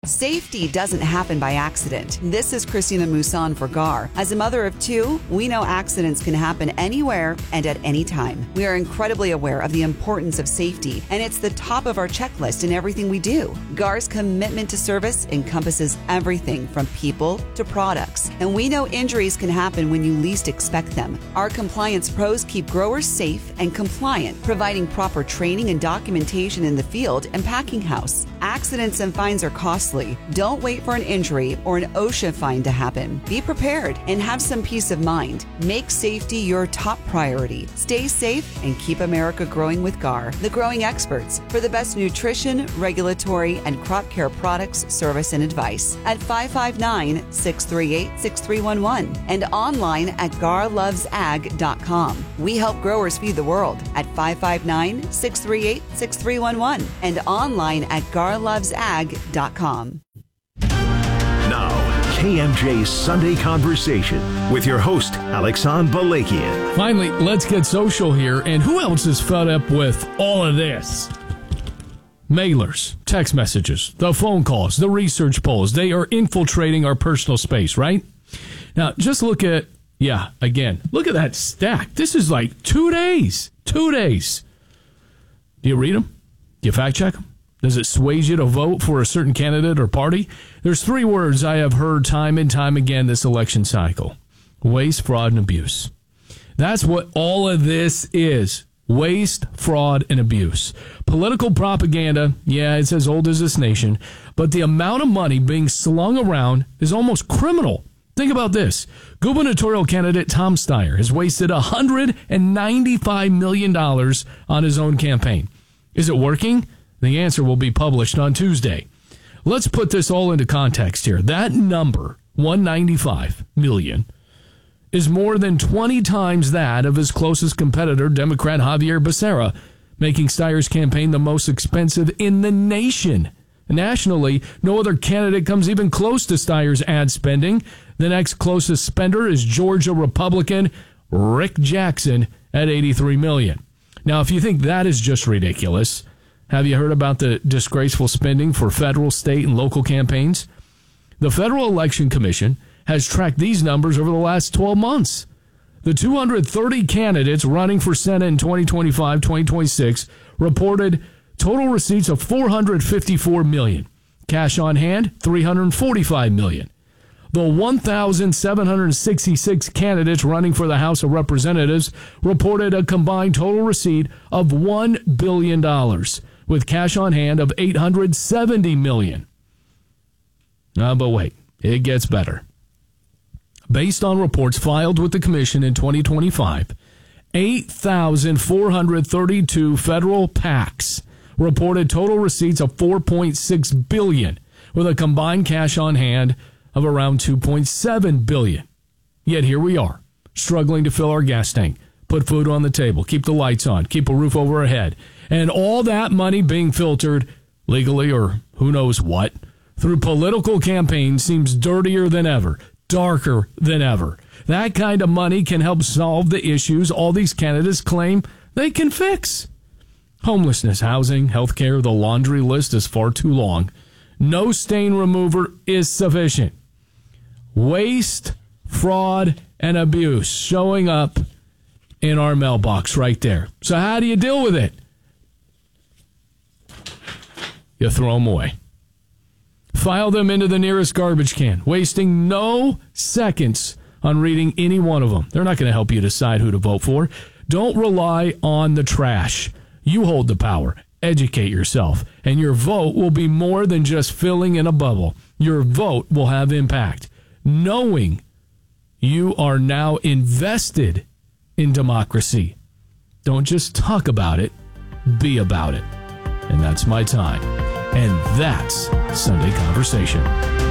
Safety doesn't happen by accident. This is Christina Mousson for GAR. As a mother of two, we know accidents can happen anywhere and at any time. We are incredibly aware of the importance of safety, and it's the top of our checklist in everything we do. GAR's commitment to service encompasses everything from people to products, and we know injuries can happen when you least expect them. Our compliance pros keep growers safe and compliant, providing proper training and documentation in the field and packing house. Accidents and fines are costly. Don't wait for an injury or an OSHA fine to happen. Be prepared and have some peace of mind. Make safety your top priority. Stay safe and keep America growing with GAR, the growing experts for the best nutrition, regulatory, and crop care products, service, and advice at 559-638-6311 and online at garlovesag.com. We help growers feed the world at 559-638-6311 and online at garlovesag.com. Now, KMJ's Sunday Conversation with your host, Alexandre Balakian. Finally, let's get social here. And who else is fed up with all of this? Mailers, text messages, the phone calls, the research polls. They are infiltrating our personal space, right? Now, just look at, look at that stack. This is like 2 days. 2 days. Do you read them? Do you fact check them? Does it sway you to vote for a certain candidate or party? There's 3 words I have heard time and time again this election cycle. Waste, fraud, and abuse. That's what all of this is. Waste, fraud, and abuse. Political propaganda, it's as old as this nation, but the amount of money being slung around is almost criminal. Think about this. Gubernatorial candidate Tom Steyer has wasted $195 million on his own campaign. Is it working? The answer will be published on Tuesday. Let's put this all into context here. That number, $195 million, is more than 20 times that of his closest competitor, Democrat Javier Becerra, making Steyer's campaign the most expensive in the nation. Nationally, no other candidate comes even close to Steyer's ad spending. The next closest spender is Georgia Republican Rick Jackson at $83 million. Now, if you think that is just ridiculous, have you heard about the disgraceful spending for federal, state, and local campaigns? The Federal Election Commission has tracked these numbers over the last 12 months. The 230 candidates running for Senate in 2025-2026 reported total receipts of $454 million. Cash on hand, $345 million. The 1,766 candidates running for the House of Representatives reported a combined total receipt of $1 billion, with cash on hand of $870 million. But wait, it gets better. Based on reports filed with the Commission in 2025, 8,432 federal PACs reported total receipts of $4.6 billion, with a combined cash on hand of around $2.7 billion. Yet here we are, struggling to fill our gas tank, put food on the table, keep the lights on, keep a roof over our head, and all that money being filtered, legally or who knows what, through political campaigns seems dirtier than ever, darker than ever. That kind of money can help solve the issues all these candidates claim they can fix. Homelessness, housing, healthcare, the laundry list is far too long. No stain remover is sufficient. Waste, fraud, and abuse showing up in our mailbox right there. So how do you deal with it? You throw them away. File them into the nearest garbage can, wasting no seconds on reading any one of them. They're not going to help you decide who to vote for. Don't rely on the trash. You hold the power. Educate yourself, and your vote will be more than just filling in a bubble. Your vote will have impact. Knowing you are now invested in democracy. Don't just talk about it, be about it. And that's my time. And that's Sunday Conversation.